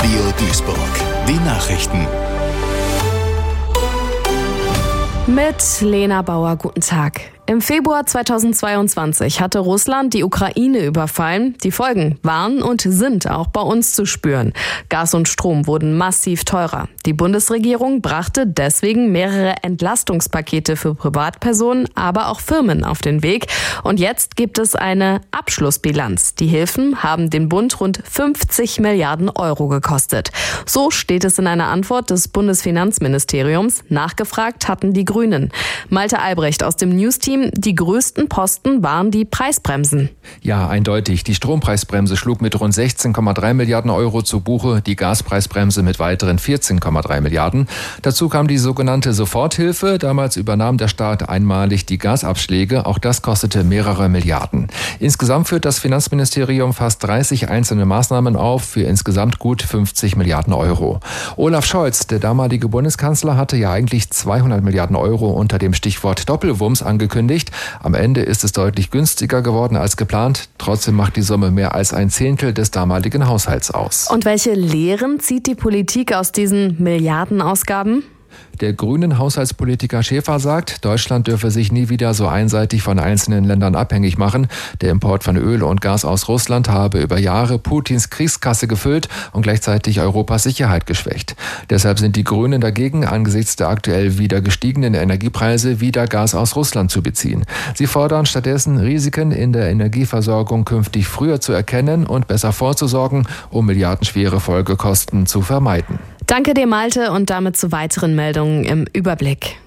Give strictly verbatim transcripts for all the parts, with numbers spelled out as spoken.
Radio Duisburg. Die Nachrichten. Mit Lena Bauer, guten Tag. Im Februar zweitausendzweiundzwanzig hatte Russland die Ukraine überfallen. Die Folgen waren und sind auch bei uns zu spüren. Gas und Strom wurden massiv teurer. Die Bundesregierung brachte deswegen mehrere Entlastungspakete für Privatpersonen, aber auch Firmen auf den Weg. Und jetzt gibt es eine Abschlussbilanz. Die Hilfen haben den Bund rund fünfzig Milliarden Euro gekostet. So steht es in einer Antwort des Bundesfinanzministeriums. Nachgefragt hatten die Grünen. Malte Albrecht aus dem News-Team. Die größten Posten waren die Preisbremsen. Ja, eindeutig. Die Strompreisbremse schlug mit rund sechzehn Komma drei Milliarden Euro zu Buche, die Gaspreisbremse mit weiteren vierzehn Komma drei Milliarden. Dazu kam die sogenannte Soforthilfe. Damals übernahm der Staat einmalig die Gasabschläge. Auch das kostete mehrere Milliarden. Insgesamt führt das Finanzministerium fast dreißig einzelne Maßnahmen auf für insgesamt gut fünfzig Milliarden Euro. Olaf Scholz, der damalige Bundeskanzler, hatte ja eigentlich zweihundert Milliarden Euro unter dem Stichwort Doppelwumms angekündigt. Am Ende ist es deutlich günstiger geworden als geplant. Trotzdem macht die Summe mehr als ein Zehntel des damaligen Haushalts aus. Und welche Lehren zieht die Politik aus diesen Milliardenausgaben? Der grünen Haushaltspolitiker Schäfer sagt, Deutschland dürfe sich nie wieder so einseitig von einzelnen Ländern abhängig machen. Der Import von Öl und Gas aus Russland habe über Jahre Putins Kriegskasse gefüllt und gleichzeitig Europas Sicherheit geschwächt. Deshalb sind die Grünen dagegen, angesichts der aktuell wieder gestiegenen Energiepreise wieder Gas aus Russland zu beziehen. Sie fordern stattdessen, Risiken in der Energieversorgung künftig früher zu erkennen und besser vorzusorgen, um milliardenschwere Folgekosten zu vermeiden. Danke dir, Malte, und damit zu weiteren Meldungen im Überblick.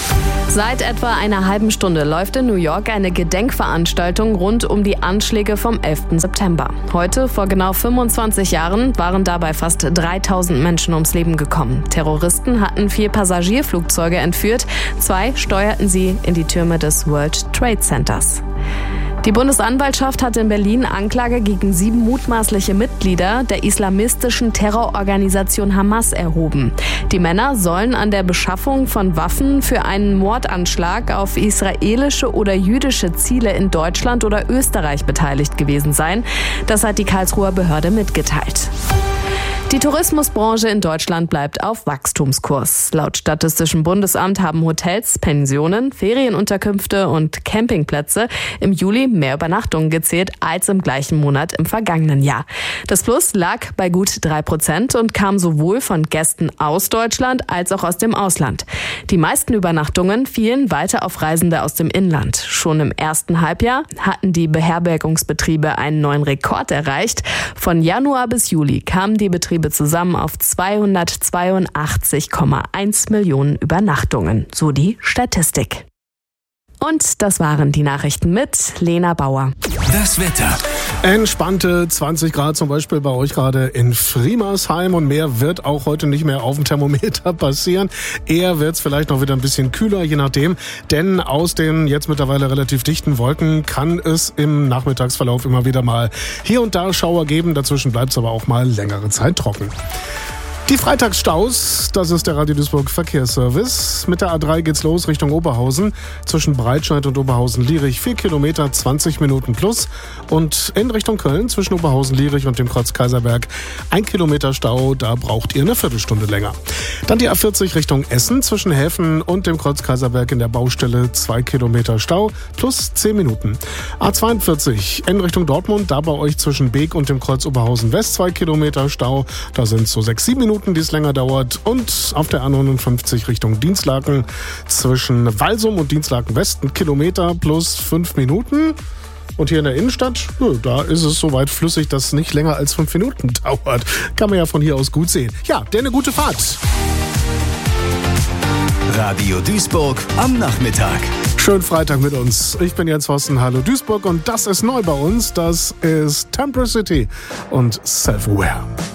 Seit etwa einer halben Stunde läuft in New York eine Gedenkveranstaltung rund um die Anschläge vom elften September. Heute, vor genau fünfundzwanzig Jahren, waren dabei fast dreitausend Menschen ums Leben gekommen. Terroristen hatten vier Passagierflugzeuge entführt. Zwei steuerten sie in die Türme des World Trade Centers. Die Bundesanwaltschaft hat in Berlin Anklage gegen sieben mutmaßliche Mitglieder der islamistischen Terrororganisation Hamas erhoben. Die Männer sollen an der Beschaffung von Waffen für einen Mordanschlag auf israelische oder jüdische Ziele in Deutschland oder Österreich beteiligt gewesen sein. Das hat die Karlsruher Behörde mitgeteilt. Die Tourismusbranche in Deutschland bleibt auf Wachstumskurs. Laut Statistischem Bundesamt haben Hotels, Pensionen, Ferienunterkünfte und Campingplätze im Juli mehr Übernachtungen gezählt als im gleichen Monat im vergangenen Jahr. Das Plus lag bei gut drei Prozent und kam sowohl von Gästen aus Deutschland als auch aus dem Ausland. Die meisten Übernachtungen fielen weiter auf Reisende aus dem Inland. Schon im ersten Halbjahr hatten die Beherbergungsbetriebe einen neuen Rekord erreicht. Von Januar bis Juli kamen die Betriebe zusammen auf zweihundertzweiundachtzig Komma eins Millionen Übernachtungen, so die Statistik. Und das waren die Nachrichten mit Lena Bauer. Das Wetter. Entspannte zwanzig Grad zum Beispiel bei euch gerade in Friemersheim, und mehr wird auch heute nicht mehr auf dem Thermometer passieren. Eher wird es vielleicht noch wieder ein bisschen kühler, je nachdem, denn aus den jetzt mittlerweile relativ dichten Wolken kann es im Nachmittagsverlauf immer wieder mal hier und da Schauer geben. Dazwischen bleibt es aber auch mal längere Zeit trocken. Die Freitagsstaus, das ist der Radio Duisburg Verkehrsservice. Mit der A drei geht's los Richtung Oberhausen. Zwischen Breitscheid und Oberhausen-Lierich vier Kilometer, zwanzig Minuten plus. Und in Richtung Köln zwischen Oberhausen-Lierich und dem Kreuz Kaiserberg ein Kilometer Stau, da braucht ihr eine Viertelstunde länger. Dann die A vierzig Richtung Essen zwischen Häfen und dem Kreuz Kaiserberg in der Baustelle zwei Kilometer Stau plus zehn Minuten. A zweiundvierzig in Richtung Dortmund, da bei euch zwischen Beek und dem Kreuz Oberhausen West zwei Kilometer Stau. Da sind so sechs, sieben Minuten, die es länger dauert. Und auf der A neunundfünfzig Richtung Dinslaken zwischen Walsum und Dinslaken West ein Kilometer plus fünf Minuten. Und hier in der Innenstadt, da ist es soweit flüssig, dass es nicht länger als fünf Minuten dauert. Kann man ja von hier aus gut sehen. Ja, denn eine gute Fahrt. Radio Duisburg am Nachmittag. Schönen Freitag mit uns. Ich bin Jens Horsten, hallo Duisburg, und das ist neu bei uns. Das ist Temper City und Self-Aware.